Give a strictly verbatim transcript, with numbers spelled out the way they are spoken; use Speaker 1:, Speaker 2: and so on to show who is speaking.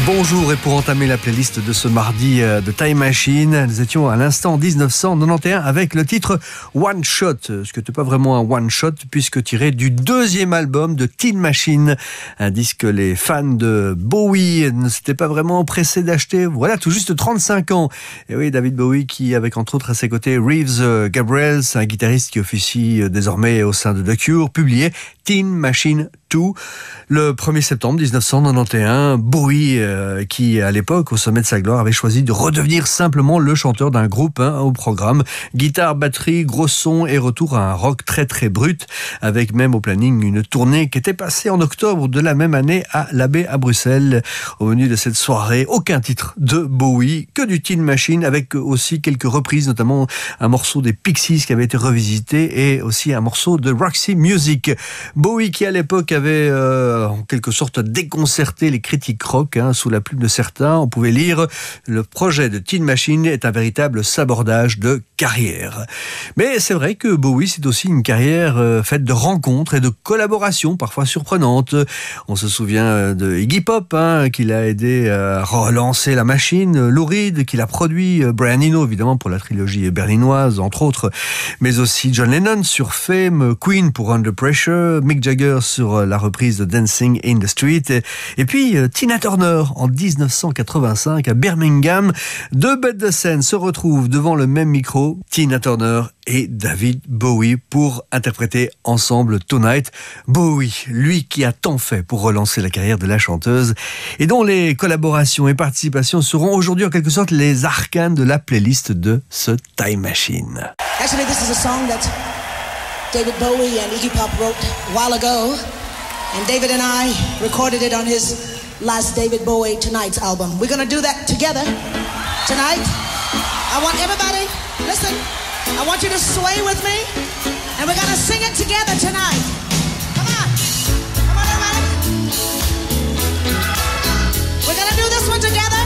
Speaker 1: Bonjour, et pour entamer la playlist de ce mardi de Time Machine, nous étions à l'instant dix-neuf cent quatre-vingt-onze avec le titre One Shot, ce qui n'était pas vraiment un one shot puisque tiré du deuxième album de Tin Machine, un disque que les fans de Bowie ne s'étaient pas vraiment pressés d'acheter. Voilà, tout juste trente-cinq ans. Et oui, David Bowie qui, avec entre autres à ses côtés Reeves Gabrels, un guitariste qui officie désormais au sein de The Cure, publiait Tin Machine deux le premier septembre dix-neuf cent quatre-vingt-onze. Bowie, euh, qui à l'époque, au sommet de sa gloire, avait choisi de redevenir simplement le chanteur d'un groupe hein, au programme. Guitare, batterie, gros son et retour à un rock très très brut, avec même au planning une tournée qui était passée en octobre de la même année à l'Abbé à Bruxelles. Au menu de cette soirée, aucun titre de Bowie, que du Tin Machine, avec aussi quelques reprises, notamment un morceau des Pixies qui avait été revisité et aussi un morceau de Roxy Music. Bowie qui à l'époque avait euh, en quelque sorte déconcerté les critiques rock hein, sous la plume de certains. On pouvait lire le projet de Tin Machine est un véritable sabordage de carrière. Mais c'est vrai que Bowie c'est aussi une carrière euh, faite de rencontres et de collaborations parfois surprenantes. On se souvient de Iggy Pop hein, qui l'a aidé à relancer la machine, Lou Reed qui l'a produit, Brian Eno évidemment pour la trilogie berlinoise entre autres, mais aussi John Lennon sur Fame, Queen pour Under Pressure, Mick Jagger sur la reprise de Dancing in the Street et, et puis euh, Tina Turner en dix-neuf cent quatre-vingt-cinq à Birmingham. Deux bêtes de scène se retrouvent devant le même micro, Tina Turner et David Bowie pour interpréter ensemble Tonight. Bowie, lui qui a tant fait pour relancer la carrière de la chanteuse et dont les collaborations et participations seront aujourd'hui en quelque sorte les arcanes de la playlist de ce Time Machine.
Speaker 2: Actually, this is a song that David Bowie and Iggy Pop wrote a while ago, and David and I recorded it on his last David Bowie Tonight's album. We're gonna do that together tonight. I want everybody, listen, I want you to sway with me, and we're gonna sing it together tonight.